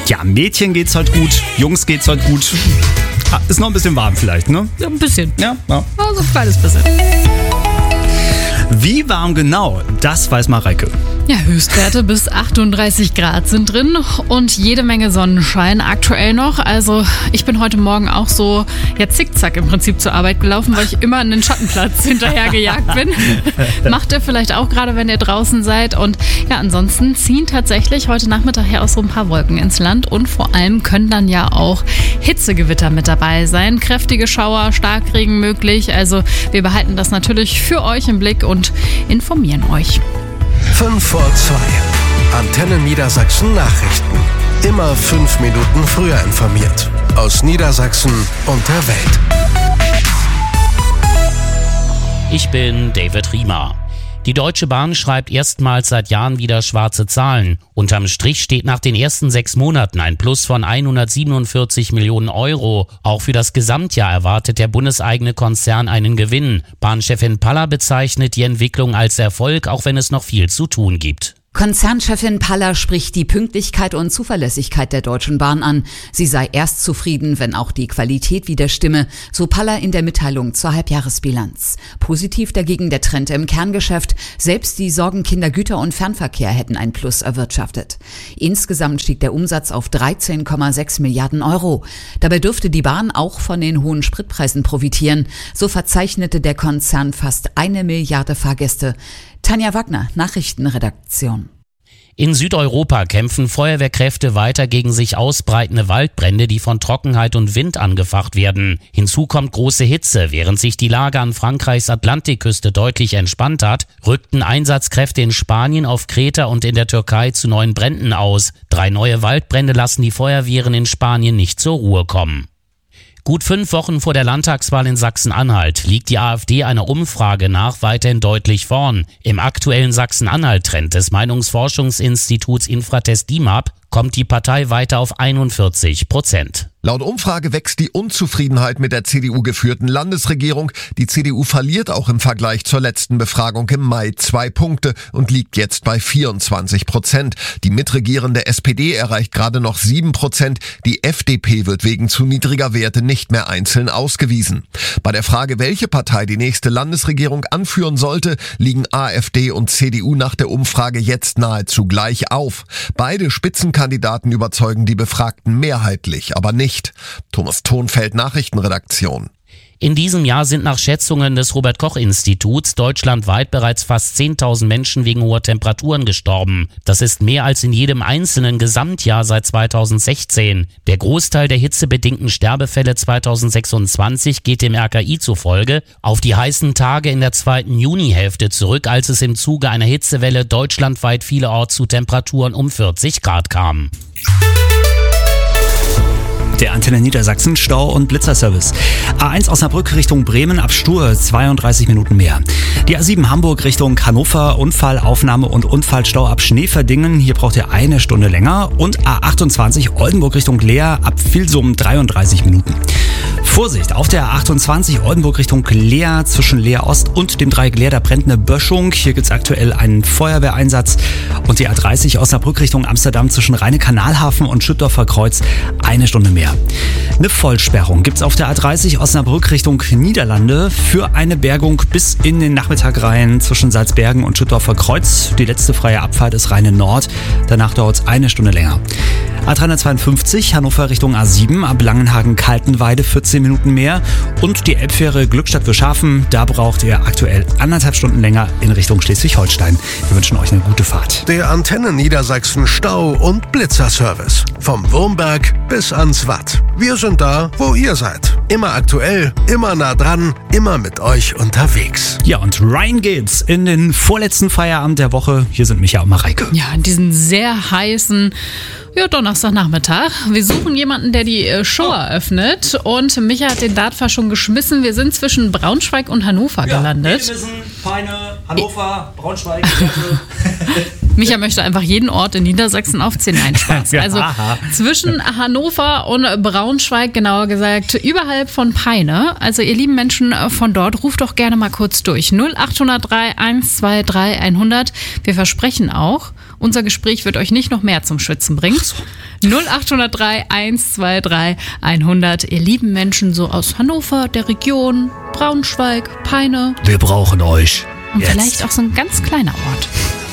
Ja, Mädchen geht's heute gut, Jungs geht's heute gut. Ist noch ein bisschen warm vielleicht, ne? Ja, ein bisschen. Ja. Also ein kleines bisschen. Wie warm genau, das weiß Mareike. Ja, Höchstwerte bis 38 Grad sind drin und jede Menge Sonnenschein aktuell noch. Also ich bin heute Morgen auch so zickzack im Prinzip zur Arbeit gelaufen, weil ich immer an den Schattenplatz hinterhergejagt bin. Macht ihr vielleicht auch gerade, wenn ihr draußen seid. Und ja, ansonsten ziehen tatsächlich heute Nachmittag ja auch so ein paar Wolken ins Land und vor allem können dann ja auch Hitzegewitter mit dabei sein. Kräftige Schauer, Starkregen möglich. Also wir behalten das natürlich für euch im Blick und informieren euch. 5 vor 2. Antenne Niedersachsen Nachrichten. Immer 5 Minuten früher informiert. Aus Niedersachsen und der Welt. Ich bin David Riemer. Die Deutsche Bahn schreibt erstmals seit Jahren wieder schwarze Zahlen. Unterm Strich steht nach den ersten 6 Monaten ein Plus von 147 Millionen Euro. Auch für das Gesamtjahr erwartet der bundeseigene Konzern einen Gewinn. Bahnchefin Paller bezeichnet die Entwicklung als Erfolg, auch wenn es noch viel zu tun gibt. Konzernchefin Paller spricht die Pünktlichkeit und Zuverlässigkeit der Deutschen Bahn an. Sie sei erst zufrieden, wenn auch die Qualität wieder stimme, so Paller in der Mitteilung zur Halbjahresbilanz. Positiv dagegen der Trend im Kerngeschäft. Selbst die Sorgenkinder Güter- und Fernverkehr hätten ein Plus erwirtschaftet. Insgesamt stieg der Umsatz auf 13,6 Milliarden Euro. Dabei dürfte die Bahn auch von den hohen Spritpreisen profitieren. So verzeichnete der Konzern fast 1 Milliarde Fahrgäste. Tanja Wagner, Nachrichtenredaktion. In Südeuropa kämpfen Feuerwehrkräfte weiter gegen sich ausbreitende Waldbrände, die von Trockenheit und Wind angefacht werden. Hinzu kommt große Hitze. Während sich die Lage an Frankreichs Atlantikküste deutlich entspannt hat, rückten Einsatzkräfte in Spanien, auf Kreta und in der Türkei zu neuen Bränden aus. 3 neue Waldbrände lassen die Feuerwehren in Spanien nicht zur Ruhe kommen. Gut 5 Wochen vor der Landtagswahl in Sachsen-Anhalt liegt die AfD einer Umfrage nach weiterhin deutlich vorn. Im aktuellen Sachsen-Anhalt-Trend des Meinungsforschungsinstituts Infratest DIMAP kommt die Partei weiter auf 41%. Laut Umfrage wächst die Unzufriedenheit mit der CDU-geführten Landesregierung. Die CDU verliert auch im Vergleich zur letzten Befragung im Mai 2 Punkte und liegt jetzt bei 24%. Die mitregierende SPD erreicht gerade noch 7%. Die FDP wird wegen zu niedriger Werte nicht mehr einzeln ausgewiesen. Bei der Frage, welche Partei die nächste Landesregierung anführen sollte, liegen AfD und CDU nach der Umfrage jetzt nahezu gleich auf. Beide Spitzenkandidaten überzeugen die Befragten mehrheitlich, aber nicht. Thomas Thonfeld, Nachrichtenredaktion. In diesem Jahr sind nach Schätzungen des Robert-Koch-Instituts deutschlandweit bereits fast 10.000 Menschen wegen hoher Temperaturen gestorben. Das ist mehr als in jedem einzelnen Gesamtjahr seit 2016. Der Großteil der hitzebedingten Sterbefälle 2026 geht dem RKI zufolge auf die heißen Tage in der 2. Junihälfte zurück, als es im Zuge einer Hitzewelle deutschlandweit vielerorts zu Temperaturen um 40 Grad kam. Der Antenne Niedersachsen Stau- und Blitzerservice. A1 Osnabrück Richtung Bremen ab Stur 32 Minuten mehr. Die A7 Hamburg Richtung Hannover Unfallaufnahme und Unfallstau ab Schneeverdingen. Hier braucht ihr 1 Stunde länger. Und A28 Oldenburg Richtung Leer ab Vilsum 33 Minuten. Vorsicht, auf der A28 Oldenburg Richtung Leer zwischen Leer Ost und dem Dreieck Leer, da brennt eine Böschung. Hier gibt es aktuell einen Feuerwehreinsatz. Und die A30 Osnabrück Richtung Amsterdam zwischen Rheine-Kanalhafen und Schüttdorfer Kreuz 1 Stunde mehr. Eine Vollsperrung gibt's auf der A30 Osnabrück Richtung Niederlande für eine Bergung bis in den Nachmittag rein zwischen Salzbergen und Schüttdorfer Kreuz. Die letzte freie Abfahrt ist Rheine Nord. Danach dauert es 1 Stunde länger. A352 Hannover Richtung A7 ab Langenhagen-Kaltenweide 14 Minuten mehr. Und die Elbfähre Glückstadt-Wilschafen, da braucht ihr aktuell 1,5 Stunden länger in Richtung Schleswig-Holstein. Wir wünschen euch eine gute Fahrt. Der Antenne Niedersachsen Stau- und Blitzerservice. Vom Wurmberg bis ans Watt. Wir sind da, wo ihr seid. Immer aktuell, immer nah dran, immer mit euch unterwegs. Ja, und rein geht's in den vorletzten Feierabend der Woche. Hier sind Micha und Mareike. Ja, in diesen sehr heißen Donnerstagnachmittag. Wir suchen jemanden, der die Show eröffnet. Und Micha hat den Dartpfeil schon geschmissen. Wir sind zwischen Braunschweig und Hannover gelandet. Peine, Hannover, Braunschweig. Micha möchte einfach jeden Ort in Niedersachsen aufzählen. Nein, Spaß. Also zwischen Hannover und Braunschweig, genauer gesagt, überhalb von Peine. Also ihr lieben Menschen von dort, ruft doch gerne mal kurz durch. 0803 123 100. Wir versprechen auch, unser Gespräch wird euch nicht noch mehr zum Schwitzen bringen. 0803 123 100. Ihr lieben Menschen so aus Hannover, der Region, Braunschweig, Peine. Wir brauchen euch. Und jetzt. vielleicht auch so ein ganz kleiner Ort.